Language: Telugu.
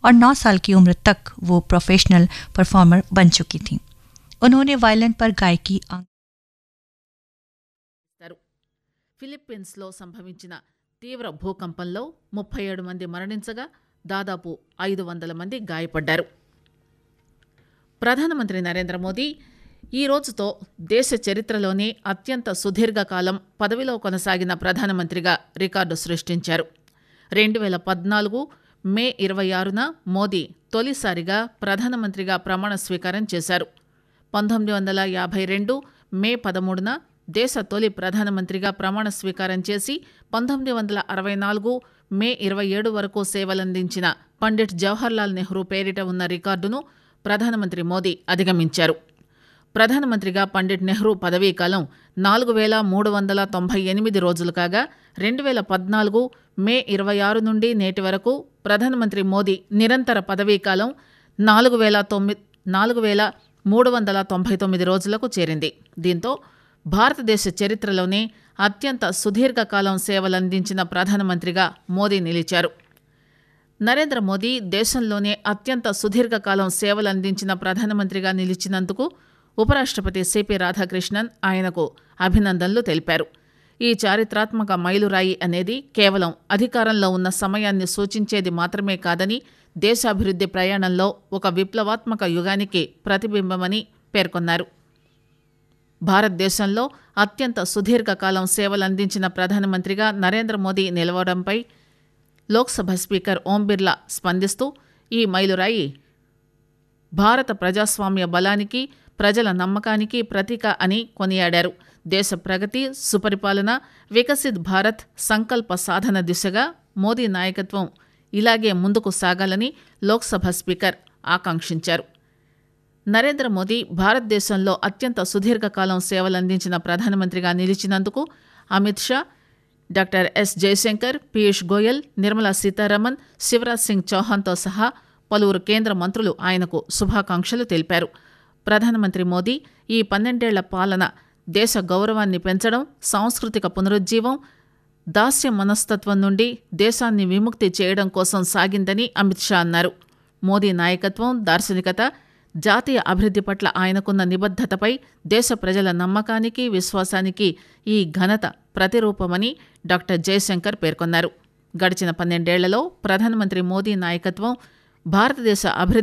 और 9 साल की उम्र तक वो प्रोफेशनल परफॉर्मर बन चुकी थीं। उन्होंने वायलिन पर गायकी ఫిలిప్పీన్స్లో సంభవించిన తీవ్ర భూకంపంలో 37 మంది మరణించగా దాదాపు 500 మంది గాయపడ్డారు. ప్రధానమంత్రి నరేంద్ర మోదీ ఈ రోజుతో దేశ చరిత్రలోనే అత్యంత సుదీర్ఘకాలం పదవిలో కొనసాగిన ప్రధానమంత్రిగా రికార్డు సృష్టించారు. 2014 మే 26న మోదీ తొలిసారిగా ప్రధానమంత్రిగా ప్రమాణ స్వీకారం చేశారు. 1952 మే 13న దేశ తొలి ప్రధానమంత్రిగా ప్రమాణ స్వీకారం చేసి 1964 మే 27 వరకు సేవలందించిన పండిట్ జవహర్లాల్ నెహ్రూ పేరిట ఉన్న రికార్డును ప్రధానమంత్రి మోదీ అధిగమించారు. ప్రధానమంత్రిగా పండిట్ నెహ్రూ పదవీకాలం 4398 రోజులు కాగా 2014 మే 26 నుండి నేటి వరకు ప్రధానమంత్రి మోదీ నిరంతర పదవీకాలం 4399 రోజులకు చేరింది. దీంతో భారతదేశ చరిత్రలోనే అత్యంత సుదీర్ఘకాలం సేవలందించిన ప్రధానమంత్రిగా మోదీ నిలిచారు. నరేంద్ర మోదీ దేశంలోనే అత్యంత సుదీర్ఘకాలం సేవలందించిన ప్రధానమంత్రిగా నిలిచినందుకు ఉపరాష్ట్రపతి సిపి రాధాకృష్ణన్ ఆయనకు అభినందనలు తెలిపారు. ఈ చారిత్రాత్మక మైలురాయి అనేది కేవలం అధికారంలో ఉన్న సమయాన్ని సూచించేది మాత్రమే కాదని, దేశాభివృద్ధి ప్రయాణంలో ఒక విప్లవాత్మక యుగానికి ప్రతిబింబమని పేర్కొన్నారు. భారతదేశంలో అత్యంత సుదీర్ఘకాలం సేవలందించిన ప్రధానమంత్రిగా నరేంద్ర మోదీ నిలవడంపై లోక్సభ స్పీకర్ ఓం బిర్లా స్పందిస్తూ ఈ మైలురాయి భారత ప్రజాస్వామ్య బలానికి, ప్రజల నమ్మకానికి ప్రతీక అని కొనియాడారు. దేశ ప్రగతి, సుపరిపాలన, వికసిత్ భారత్ సంకల్ప సాధన దిశగా మోదీ నాయకత్వం ఇలాగే ముందుకు సాగాలని లోక్సభ స్పీకర్ ఆకాంక్షించారు. నరేంద్ర మోదీ భారతదేశంలో అత్యంత సుదీర్ఘకాలం సేవలందించిన ప్రధానమంత్రిగా నిలిచినందుకు అమిత్ షా, డాక్టర్ ఎస్ జయశంకర్, పీయూష్ గోయల్, నిర్మలా సీతారామన్, శివరాజ్ సింగ్ చౌహాన్తో సహా పలువురు కేంద్ర మంత్రులు ఆయనకు శుభాకాంక్షలు తెలిపారు. ప్రధానమంత్రి మోదీ ఈ 12 ఏళ్ల పాలన దేశ గౌరవాన్ని పెంచడం, సాంస్కృతిక పునరుజ్జీవం, దాస్య మనస్తత్వం నుండి దేశాన్ని విముక్తి చేయడం కోసం సాగిందని అమిత్ షా అన్నారు. మోదీ నాయకత్వం, దార్శనికత, జాతీయ అభివృద్ధి పట్ల ఆయనకున్న నిబద్ధతపై దేశ ప్రజల నమ్మకానికి, విశ్వాసానికి ఈ ఘనత ప్రతిరూపమని డాక్టర్ జయశంకర్ పేర్కొన్నారు. గడిచిన 12 ఏళ్లలో ప్రధానమంత్రి మోదీ నాయకత్వం భారతదేశ అభివృద్ధి